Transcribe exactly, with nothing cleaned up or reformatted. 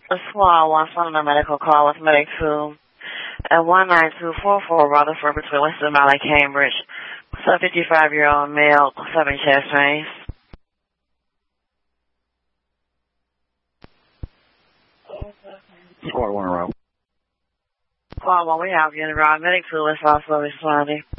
A small one from the medical call with Medic two at one nine two four four Rutherford between Western Mile and Cambridge. So fifty-five-year-old male suffering chest pains. Squad one around. Squad one, we have you in the route. Medic two is also responding.